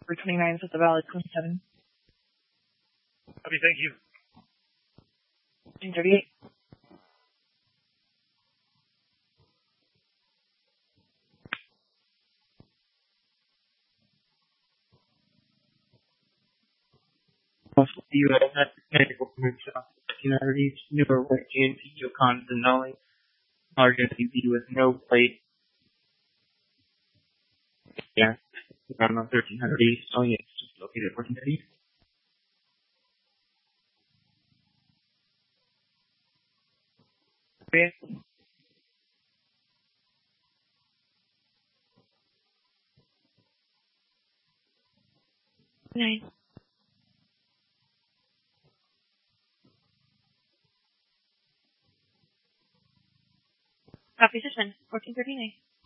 For 29 is at the Valley 27. Copy, thank you. 38. U.S. medical permission of 1500 newer white GNC Yukon Denali, large SUV with no plate. Yeah, around 1300 East. Oh, yeah, it's just located at 1400 East. Okay. Nine. Copy, suspend. 1439.